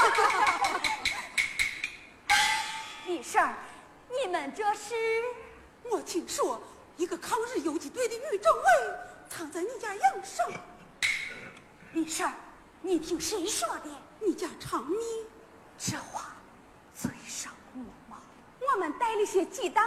李婶，你们这是？ 我听说一个抗日游击队的女政委藏在你家养伤。 李婶，你听谁说的？ 你家常妮。 这话嘴上过吗？我们带了些鸡蛋